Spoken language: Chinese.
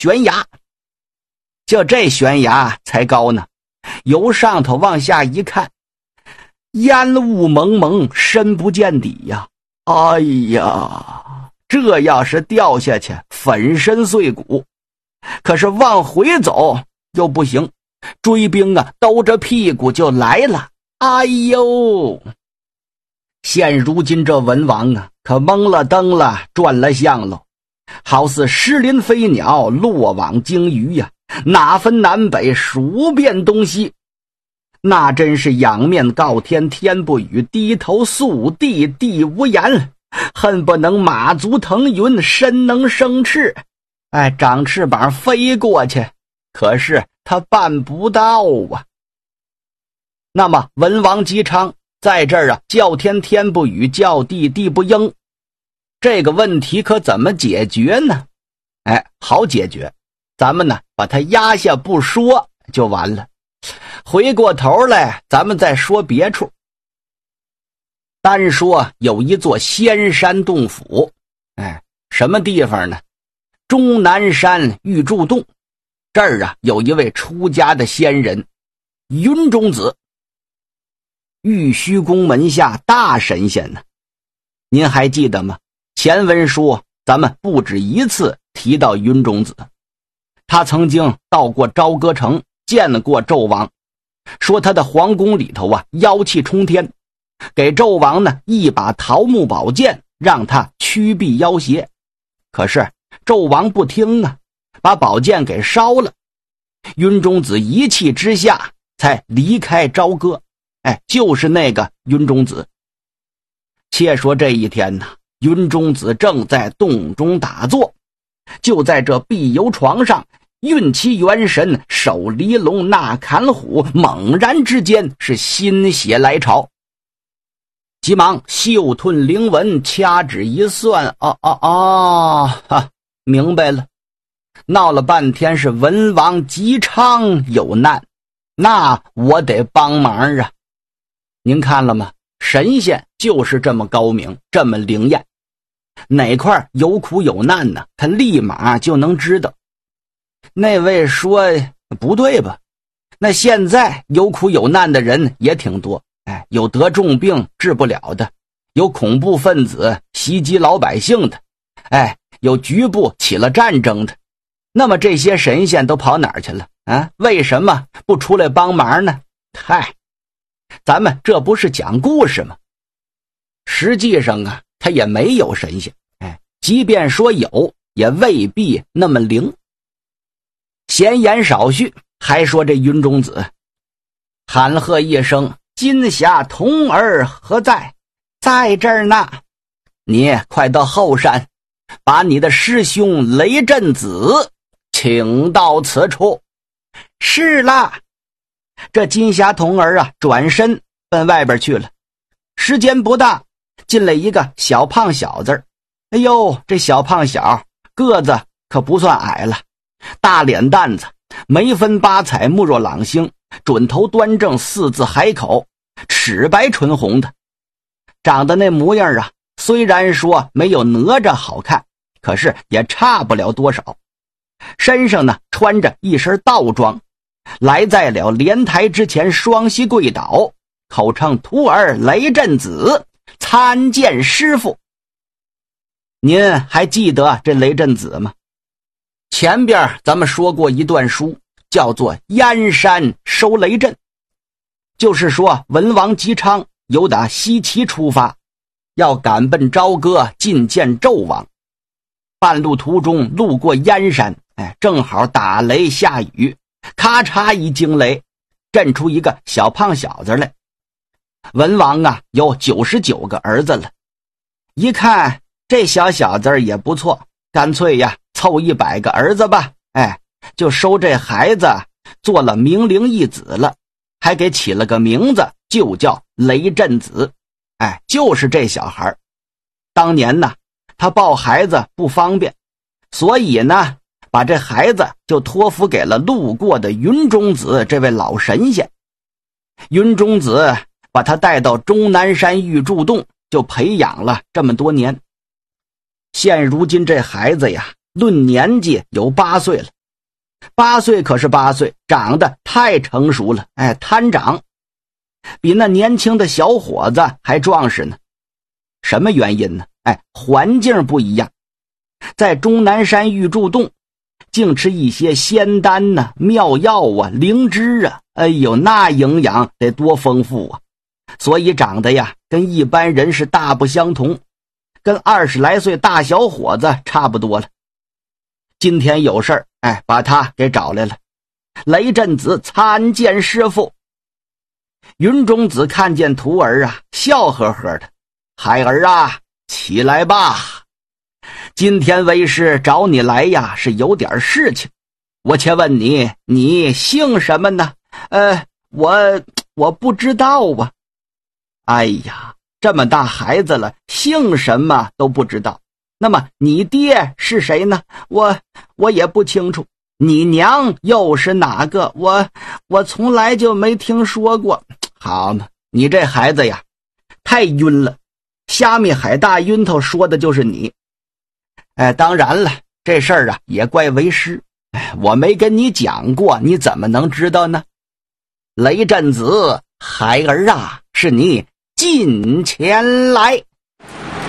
悬崖。就这悬崖才高呢，由上头往下一看，烟雾蒙蒙，深不见底呀。哎呀，这要是掉下去，粉身碎骨。可是往回走又不行，追兵啊兜着屁股就来了。哎呦，现如今这文王啊可蒙了灯了，转了向喽，好似失林飞鸟，落网鲸鱼呀，哪分南北，数遍东西。那真是仰面告天，天不语；低头诉地，地无言。恨不能马足腾云，身能生翅。长翅膀飞过去，可是他办不到啊。那么文王姬昌在这儿叫天天不语，叫地地不应，这个问题可怎么解决呢？好解决，咱们呢把它压下不说就完了。回过头来咱们再说别处。单说有一座仙山洞府，什么地方呢？终南山玉柱洞。这儿有一位出家的仙人云中子，玉虚宫门下大神仙呢。您还记得吗？前文书咱们不止一次提到云中子，他曾经到过朝歌城见过纣王，说他的皇宫里头妖气冲天，给纣王呢一把桃木宝剑，让他驱避妖邪。可是纣王不听啊，把宝剑给烧了。云中子一气之下才离开朝歌，就是那个云中子。且说这一天呢，云中子正在洞中打坐，就在这碧游床上运其元神，手离龙纳砍虎，猛然之间是心血来潮，急忙嗅吞灵纹，掐指一算，明白了。闹了半天是文王姬昌有难，那我得帮忙啊。您看了吗？神仙就是这么高明，这么灵验，哪块有苦有难呢，他立马就能知道。那位说不对吧？那现在有苦有难的人也挺多，有得重病治不了的，有恐怖分子袭击老百姓的，有局部起了战争的。那么这些神仙都跑哪儿去了为什么不出来帮忙呢？咱们这不是讲故事吗？实际上他也没有神仙，即便说有，也未必那么灵。闲言少叙，还说这云中子喊喝一声：“金霞童儿何在？”在这儿呢。你快到后山，把你的师兄雷震子请到此处。是啦。这金霞童儿转身奔外边去了。时间不大，进来一个小胖小子。这小胖小个子可不算矮了，大脸蛋子，眉分八彩，目若朗星，准头端正，四字海口，齿白唇红的，长得那模样虽然说没有哪吒好看，可是也差不了多少。身上呢穿着一身道装，来在了莲台之前，双膝跪倒，口称徒儿雷震子，参见师父。您还记得这雷震子吗？前边咱们说过一段书，叫做燕山收雷震，就是说文王姬昌由打西岐出发，要赶奔朝歌觐见纣王。半路途中路过燕山，正好打雷下雨，咔嚓一惊雷，震出一个小胖小子来。文王有99个儿子了，一看这小子也不错，干脆凑100个儿子吧，就收这孩子做了明灵义子了，还给起了个名字，就叫雷震子。就是这小孩。当年呢，他抱孩子不方便，所以呢，把这孩子就托付给了路过的云中子这位老神仙。云中子把他带到终南山玉柱洞，就培养了这么多年。现如今这孩子论年纪有8岁了。8岁可是8岁，长得太成熟了，摊长，比那年轻的小伙子还壮实呢。什么原因呢？环境不一样。在终南山玉柱洞，净吃一些仙丹呐、妙药啊、灵芝啊，那营养得多丰富啊！所以长得呀，跟一般人是大不相同，跟20来岁大小伙子差不多了。今天有事儿，把他给找来了。雷震子参见师傅。云中子看见徒儿啊，笑呵呵的：“孩儿啊，起来吧。今天为师找你来呀，是有点事情。我且问你，你姓什么呢？”“我不知道啊。”“哎呀，这么大孩子了，姓什么都不知道。那么你爹是谁呢？”“我也不清楚。”“你娘又是哪个？”“我从来就没听说过。”“好嘛，你这孩子呀，太晕了。虾米海大晕头说的就是你。当然了，这事儿啊也怪为师。我没跟你讲过，你怎么能知道呢？”“雷震子，孩儿啊，是你近前来。”